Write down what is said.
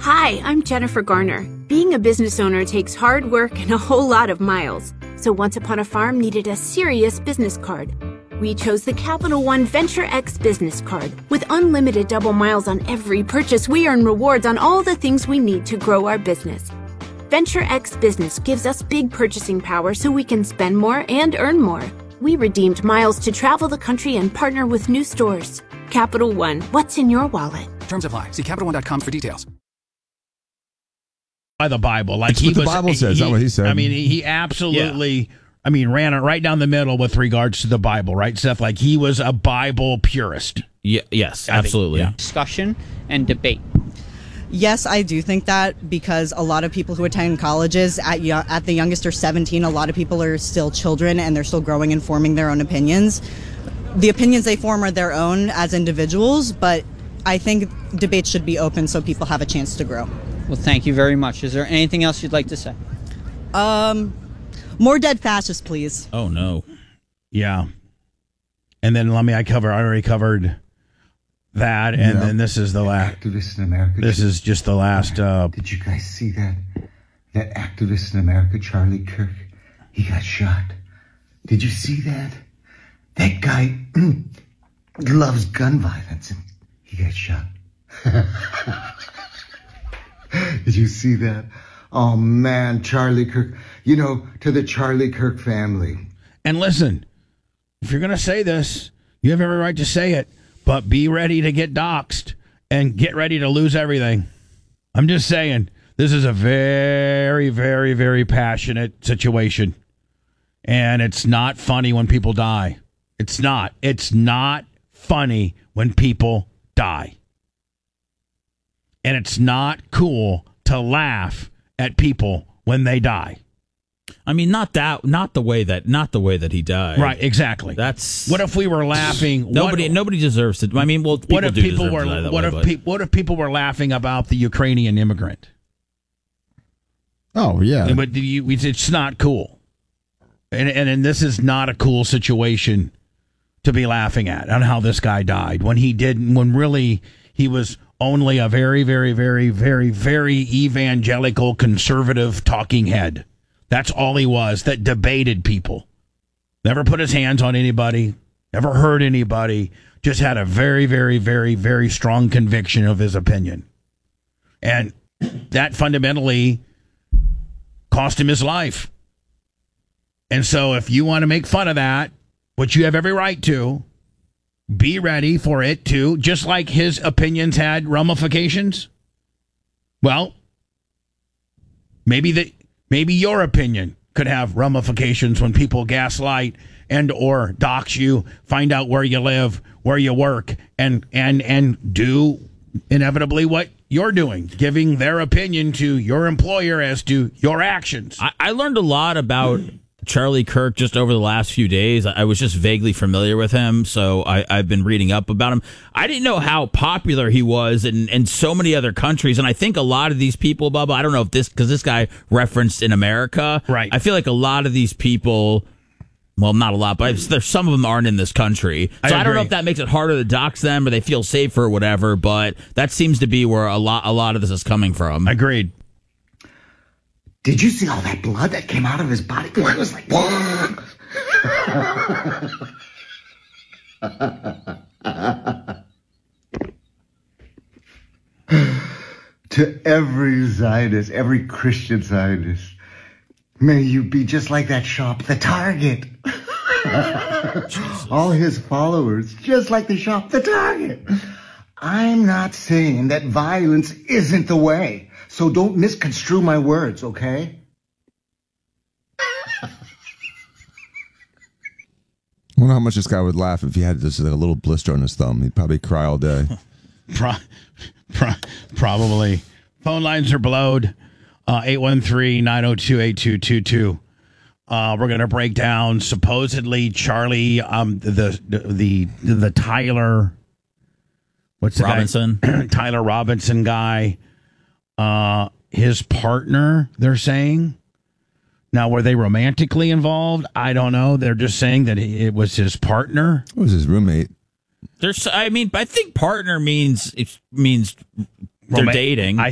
Hi, I'm Jennifer Garner. Being a business owner takes hard work and a whole lot of miles. So Once Upon a Farm needed a serious business card. We chose the Capital One Venture X business card. With unlimited double miles on every purchase, we earn rewards on all the things we need to grow our business. Venture X Business gives us big purchasing power so we can spend more and earn more. We redeemed miles to travel the country and partner with new stores. Capital One, what's in your wallet? Terms apply. See CapitalOne.com for details. By the Bible. Like That's what the Bible says. That's what he said. I mean, he absolutely, ran it right down the middle with regards to the Bible, right, Seth? Like he was a Bible purist. Yes, absolutely. Discussion and debate. Yes, I do think that because a lot of people who attend colleges at the youngest are 17. A lot of people are still children and they're still growing and forming their own opinions. The opinions they form are their own as individuals, but I think debates should be open so people have a chance to grow. Well, thank you very much. Is there anything else you'd like to say? More dead fascists, please. Oh, no. Yeah. And then I already covered that, and then this is the last. Activists in America. This is just the last. Did you guys see that? That activist in America, Charlie Kirk, he got shot. Did you see that? That guy loves gun violence, and he got shot. Did you see that? Oh, man, Charlie Kirk. To the Charlie Kirk family. And listen, if you're going to say this, you have every right to say it, but be ready to get doxxed and get ready to lose everything. I'm just saying, this is a very, very, very passionate situation. And it's not funny when people die. It's not. It's not funny when people die. And it's not cool to laugh at people when they die. I mean, not the way that he died. Right, exactly. That's what if we were laughing? Nobody deserves to. I mean, well, what if people were laughing about the Ukrainian immigrant? Oh yeah, but it's not cool, and this is not a cool situation to be laughing at on how this guy died when really he was only a very, very, very, very, very evangelical conservative talking head. That's all he was, that debated people. Never put his hands on anybody, never hurt anybody, just had a very, very, very, very strong conviction of his opinion. And that fundamentally cost him his life. And so if you want to make fun of that, which you have every right to, be ready for it to, just like his opinions had ramifications. Well, maybe your opinion could have ramifications when people gaslight and or dox you, find out where you live, where you work, and do inevitably what you're doing, giving their opinion to your employer as to your actions. I learned a lot about Charlie Kirk just over the last few days. I was just vaguely familiar with him, so I've been reading up about him. I didn't know how popular he was in so many other countries, and I think a lot of these people, Bubba, I don't know if because this guy referenced in America. Right. I feel like a lot of these people, well, not a lot, but there's some of them aren't in this country. So I don't know if that makes it harder to dox them or they feel safer or whatever, but that seems to be where a lot of this is coming from. Agreed. Did you see all that blood that came out of his body? It was like, to every Zionist, every Christian Zionist, may you be just like that shop, the Target. All his followers, just like the shop, the Target. I'm not saying that violence isn't the way. So don't misconstrue my words, okay? I wonder how much this guy would laugh if he had just a little blister on his thumb. He'd probably cry all day. Probably. Phone lines are blowed. 813-902-8222. We're going to break down supposedly Charlie, the Tyler, what's the Robinson guy? Tyler Robinson guy. His partner, they're saying. Now, were they romantically involved? I don't know. They're just saying that it was his partner. It was his roommate. I think partner means they're dating.